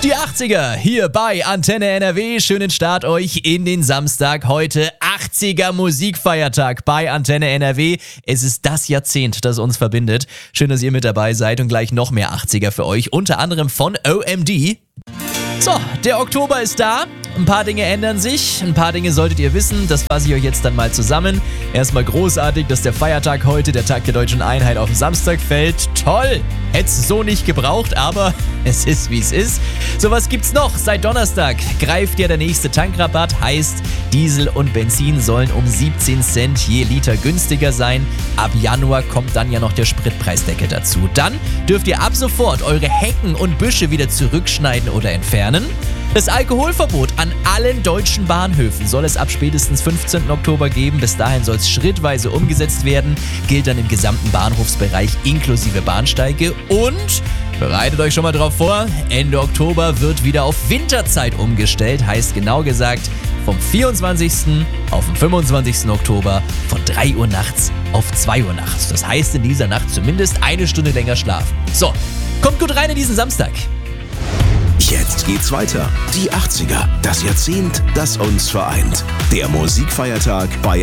Die 80er hier bei Antenne NRW. Schönen Start euch in den Samstag. Heute 80er Musikfeiertag bei Antenne NRW. Es ist das Jahrzehnt, das uns verbindet. Schön, dass ihr mit dabei seid und gleich noch mehr 80er für euch. Unter anderem von OMD. So, der Oktober ist da. Ein paar Dinge ändern sich, ein paar Dinge solltet ihr wissen, das fasse ich euch jetzt dann mal zusammen. Erstmal großartig, dass der Feiertag heute, der Tag der Deutschen Einheit, auf den Samstag fällt. Toll! Hätt's so nicht gebraucht, aber es ist wie es ist. So, was gibt's noch? Seit Donnerstag greift ja der nächste Tankrabatt, heißt Diesel und Benzin sollen um 17 Cent je Liter günstiger sein. Ab Januar kommt dann ja noch der Spritpreisdeckel dazu. Dann dürft ihr ab sofort eure Hecken und Büsche wieder zurückschneiden oder entfernen. Das Alkoholverbot an allen deutschen Bahnhöfen soll es ab spätestens 15. Oktober geben. Bis dahin soll es schrittweise umgesetzt werden. Gilt dann im gesamten Bahnhofsbereich inklusive Bahnsteige. Und bereitet euch schon mal drauf vor, Ende Oktober wird wieder auf Winterzeit umgestellt. Heißt genau gesagt, vom 24. auf den 25. Oktober von 3 Uhr nachts auf 2 Uhr nachts. Das heißt in dieser Nacht zumindest eine Stunde länger schlafen. So, kommt gut rein in diesen Samstag. Jetzt geht's weiter. Die 80er, das Jahrzehnt, das uns vereint. Der Musikfeiertag bei